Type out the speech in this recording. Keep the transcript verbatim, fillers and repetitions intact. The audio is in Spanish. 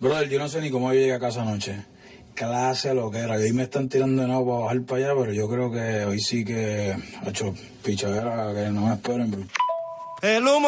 Brother, yo no sé ni cómo yo llegué a casa anoche. Clase lo que era. Que hoy me están tirando de nuevo para bajar para allá, pero yo creo que hoy sí que ha hecho pichadera, que no me esperen, bro. El humo